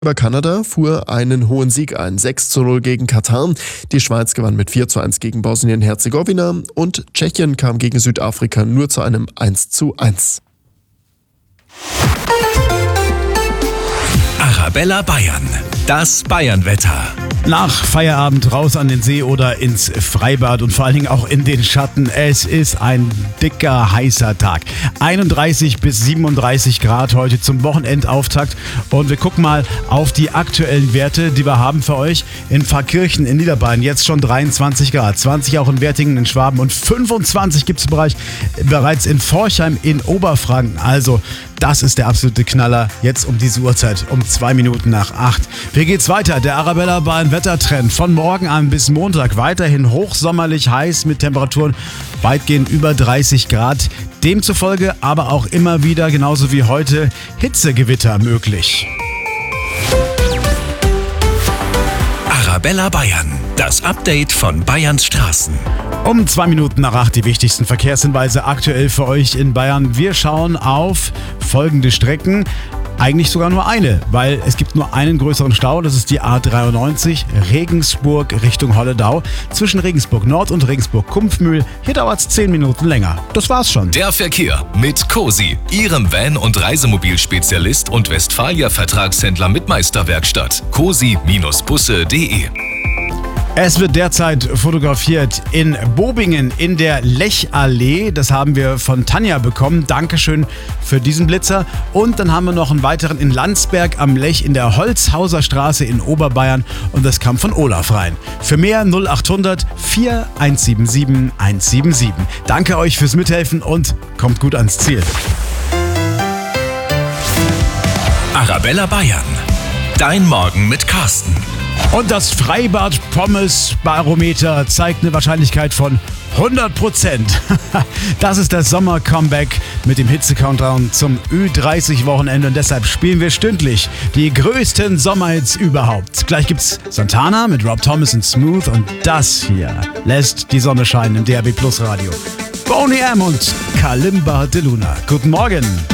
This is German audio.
Über Kanada fuhr einen hohen Sieg ein, 6:0 gegen Katar. Die Schweiz gewann mit 4:1 gegen Bosnien-Herzegowina und Tschechien kam gegen Südafrika nur zu einem 1:1. Arabella Bayern, das Bayernwetter. Nach Feierabend raus an den See oder ins Freibad und vor allen Dingen auch in den Schatten. Es ist ein dicker, heißer Tag. 31 bis 37 Grad heute zum Wochenendauftakt. Und wir gucken mal auf die aktuellen Werte, die wir haben für euch. In Pfarrkirchen in Niederbayern jetzt schon 23 Grad. 20 auch in Wertingen in Schwaben und 25 gibt es bereits in Forchheim in Oberfranken. Also das ist der absolute Knaller jetzt um diese Uhrzeit, um 2 Minuten nach 8. Wie geht's weiter? Der Arabella Bayern Wettertrend von morgen an bis Montag weiterhin hochsommerlich heiß mit Temperaturen weitgehend über 30 Grad. Demzufolge aber auch immer wieder, genauso wie heute, Hitzegewitter möglich. Arabella Bayern, das Update von Bayerns Straßen. Um 2 Minuten nach 8 die wichtigsten Verkehrshinweise aktuell für euch in Bayern. Wir schauen auf folgende Strecken. Eigentlich sogar nur eine, weil es gibt nur einen größeren Stau. Das ist die A93 Regensburg Richtung Holledau. Zwischen Regensburg Nord und Regensburg Kumpfmühl. Hier dauert es 10 Minuten länger. Das war's schon. Der Verkehr mit Cosi, Ihrem Van- und Reisemobilspezialist und Westfalia-Vertragshändler mit Meisterwerkstatt. cosi-busse.de. Es wird derzeit fotografiert in Bobingen in der Lechallee. Das haben wir von Tanja bekommen. Dankeschön für diesen Blitzer. Und dann haben wir noch einen weiteren in Landsberg am Lech in der Holzhauser Straße in Oberbayern. Und das kam von Olaf rein. Für mehr 0800 4177 177. Danke euch fürs Mithelfen und kommt gut ans Ziel. Arabella Bayern, dein Morgen mit Carsten. Und das Freibad-Pommes-Barometer zeigt eine Wahrscheinlichkeit von 100%. Das ist das Sommer-Comeback mit dem Hitze-Countdown zum Ü30-Wochenende. Und deshalb spielen wir stündlich die größten Sommerhits überhaupt. Gleich gibt's Santana mit Rob Thomas und Smooth. Und das hier lässt die Sonne scheinen im DRB Plus Radio. Boney M. und Kalimba de Luna. Guten Morgen.